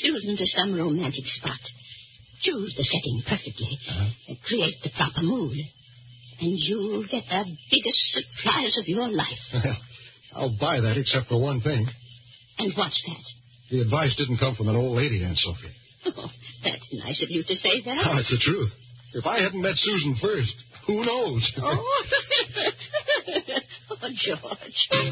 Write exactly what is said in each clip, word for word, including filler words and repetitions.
Susan to some romantic spot. Choose the setting perfectly. Uh-huh. Create the proper mood. And you'll get the biggest surprise of your life. I'll buy that except for one thing. And what's that? The advice didn't come from an old lady, Aunt Sophie. Oh, that's nice of you to say that. Oh, it's the truth. If I hadn't met Susan first, who knows? Oh, oh George.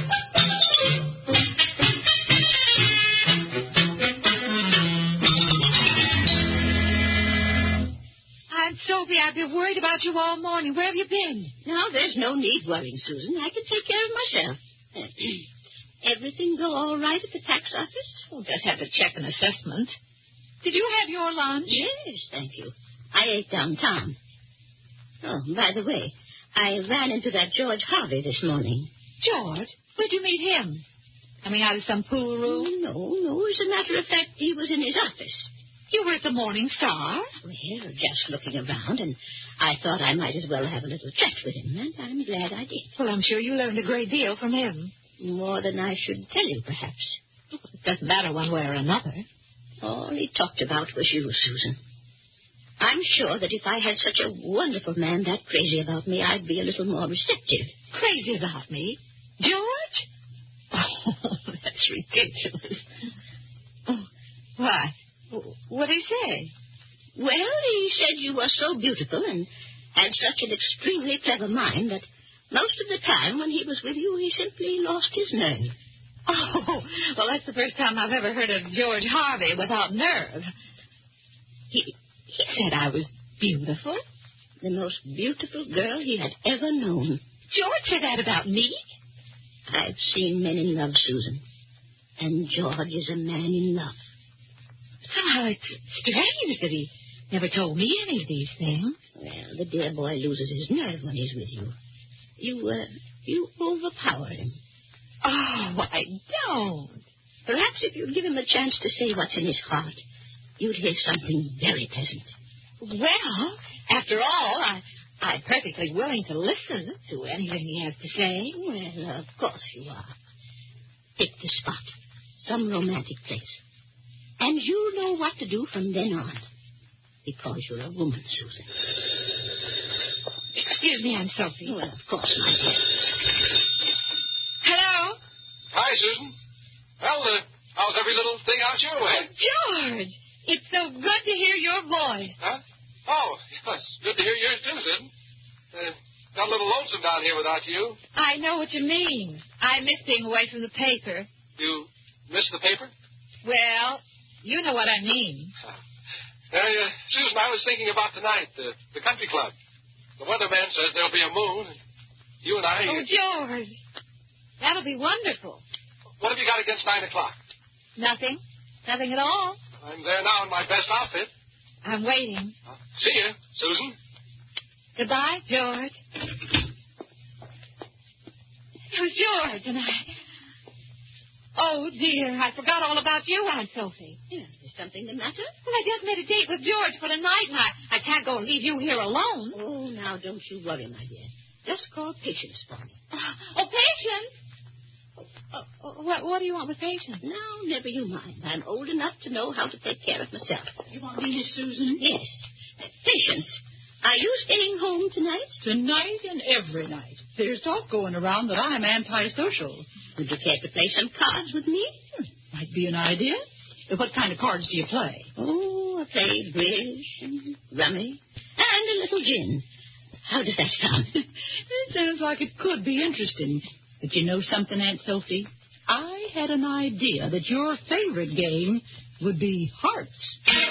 Aunt Sophie, I've been worried about you all morning. Where have you been? Now, there's no need worrying, Susan. I can take care of myself. Everything go all right at the tax office? We'll just have to check an assessment. Did you have your lunch? Yes, thank you. I ate downtown. Oh, by the way, I ran into that George Harvey this morning. George? Where'd you meet him? Coming out of some pool room? No, no. As a matter of fact, he was in his office. You were at the Morning Star? Well, just looking around, and I thought I might as well have a little chat with him, and I'm glad I did. Well, I'm sure you learned a great deal from him. More than I should tell you, perhaps. It doesn't matter one way or another. All he talked about was you, Susan. I'm sure that if I had such a wonderful man that crazy about me, I'd be a little more receptive. Crazy about me? George? Oh, that's ridiculous. Oh, why? What did he say? Well, he said you were so beautiful and had such an extremely clever mind that most of the time when he was with you, he simply lost his nerve. Oh, well, that's the first time I've ever heard of George Harvey without nerve. He, he said I was beautiful. The most beautiful girl he had ever known. George said that about me? I've seen men in love, Susan. And George is a man in love. Somehow it's strange that he never told me any of these things. Well, the dear boy loses his nerve when he's with you. You, uh, you overpower him. Oh, I don't. Perhaps if you'd give him a chance to say what's in his heart, you'd hear something very pleasant. Well, after all, I, I'm perfectly willing to listen to anything he has to say. Well, of course you are. Pick the spot, some romantic place. And you know what to do from then on. Because you're a woman, Susan. Excuse me, Aunt Sophie. Well, of course, my dear. Hello? Hi, Susan. Well, uh, how's every little thing out your way? Oh, George, it's so good to hear your voice. Huh? Oh, yes, good to hear yours too, Susan. Uh, got a little lonesome down here without you. I know what you mean. I miss being away from the paper. You miss the paper? Well, you know what I mean. Uh, uh, Susan, I was thinking about tonight, uh, the country club. The weatherman says there'll be a moon. And you and I... Oh, George, that'll be wonderful. What have you got against nine o'clock? Nothing. Nothing at all. I'm there now in my best outfit. I'm waiting. Uh, see you, Susan. Goodbye, George. It was George, and I... Oh, dear, I forgot all about you, Aunt Sophie. Yeah, is something the matter? Well, I just made a date with George for tonight, and I, I can't go and leave you here alone. Oh, now, don't you worry, my dear. Just call Patience for me. Uh, oh, Patience? Oh, oh, what, what do you want with Patience? Now, never you mind. I'm old enough to know how to take care of myself. You want me, Miss Susan? Yes. Uh, Patience, are you staying home tonight? Tonight and every night. There's talk going around that I'm antisocial. Would you care to play some cards with me? Hmm, might be an idea. What kind of cards do you play? Oh, I play bridge and rummy and a little gin. How does that sound? It sounds like it could be interesting. But you know something, Aunt Sophie? I had an idea that your favorite game would be hearts.